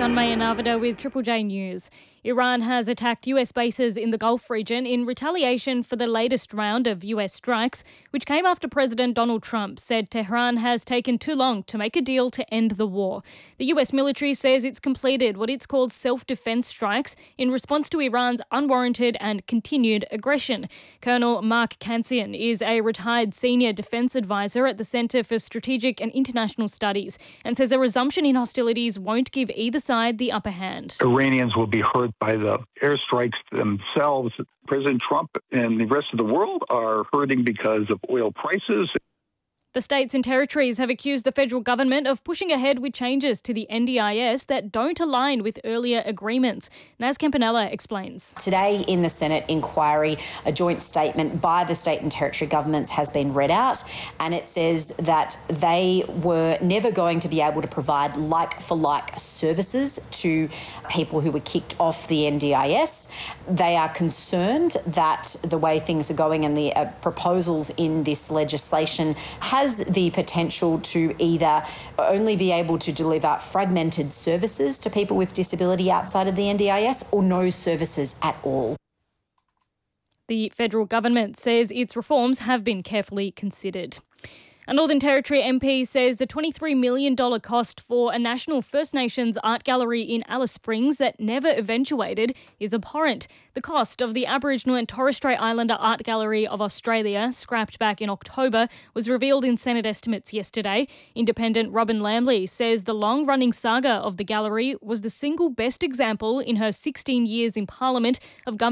Tanmaya Narvada with Triple J News. Iran has attacked US bases in the Gulf region in retaliation for the latest round of US strikes, which came after President Donald Trump said Tehran has taken too long to make a deal to end the war. The US military says it's completed what it's called self-defense strikes in response to Iran's unwarranted and continued aggression. Colonel Mark Kansian is a retired senior defense advisor at the Center for Strategic and International Studies and says a resumption in hostilities won't give either side the upper hand. Iranians will be hurt by the airstrikes themselves. President Trump and the rest of the world are hurting because of oil prices. The states and territories have accused the federal government of pushing ahead with changes to the NDIS that don't align with earlier agreements. Naz Campanella explains. Today in the Senate inquiry, a joint statement by the state and territory governments has been read out, and it says that they were never going to be able to provide like-for-like services to people who were kicked off the NDIS. They are concerned that the way things are going and the proposals in this legislation has the potential to either only be able to deliver fragmented services to people with disability outside of the NDIS or no services at all. The federal government says its reforms have been carefully considered. A Northern Territory MP says the $23 million cost for a national First Nations art gallery in Alice Springs that never eventuated is abhorrent. The cost of the Aboriginal and Torres Strait Islander Art Gallery of Australia, scrapped back in October, was revealed in Senate estimates yesterday. Independent Robin Lambley says the long-running saga of the gallery was the single best example in her 16 years in Parliament of government